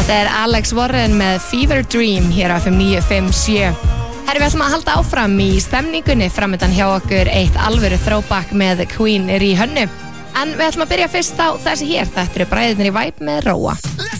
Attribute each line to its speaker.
Speaker 1: Þetta Alex Warren með Fever Dream hér á FM 957. Herri, við ætlum að halda áfram í stemningunni framöndan hjá okkur eitt alvöru throwback með Queen í hönnu. En við ætlum að byrja fyrst á þessi hér. Þetta eru bræðirnir í Vibe með Róa.